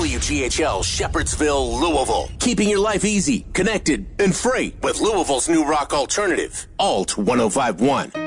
WGHL Shepherdsville, Louisville. Keeping your life easy, connected, and free with Louisville's new rock alternative, Alt 1051.